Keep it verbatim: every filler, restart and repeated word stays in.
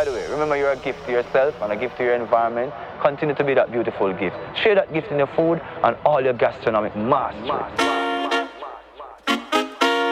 By the way, remember you're a gift to yourself and a gift to your environment. Continue to be that beautiful gift. Share that gift in your food and all your gastronomic mastery.